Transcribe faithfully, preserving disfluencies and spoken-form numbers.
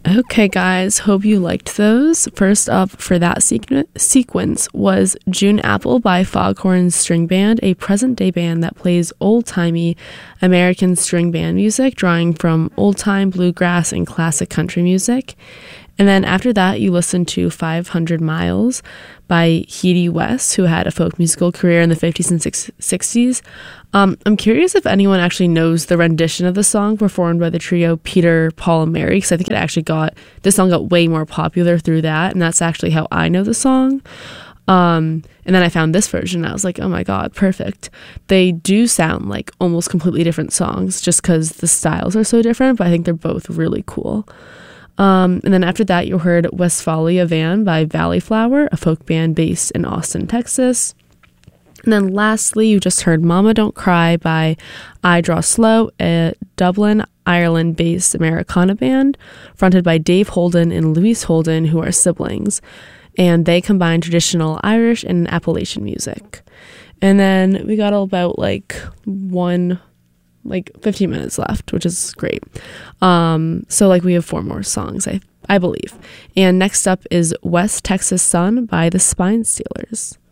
Okay, guys, hope you liked those. First up for that sequ- sequence was June Apple by Foghorn String Band, a present-day band that plays old-timey American string band music, drawing from old-time bluegrass and classic country music. And then after that, you listened to five hundred miles by Heedy West, who had a folk musical career in the fifties and sixties. Um, I'm curious if anyone actually knows the rendition of the song performed by the trio Peter, Paul, and Mary, because I think it actually got, this song got way more popular through that, and that's actually how I know the song. Um, and then I found this version, and I was like, oh my god, perfect. They do sound like almost completely different songs, just because the styles are so different, but I think they're both really cool. Um, and then after that, you heard Westphalia Van by Valley Flower, a folk band based in Austin, Texas. And then lastly, you just heard Mama Don't Cry by I Draw Slow, a Dublin, Ireland-based Americana band fronted by Dave Holden and Louise Holden, who are siblings. And they combine traditional Irish and Appalachian music. And then we got about like one... like fifteen minutes left, which is great. Um, so like we have four more songs, I I believe. And next up is West Texas Sun by the Spine Stealers.